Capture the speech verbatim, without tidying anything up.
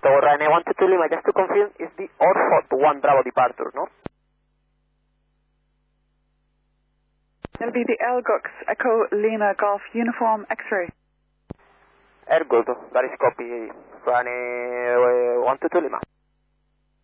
Tower Ryanair one two two Lima, just to confirm, is the Orford one Bravo departure, no? That'll be the Elgux Echo Lima Golf Uniform X-ray. Air Gold, that is copy, Ryanair one two two Lima.